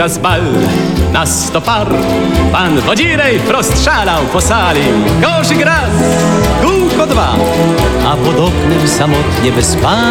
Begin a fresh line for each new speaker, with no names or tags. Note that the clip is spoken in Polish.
raz bal na 100 par. Pan Wodzirej wprost szalał po sali. Koszyk raz, kółko dwa, a pod oknem samotnie bez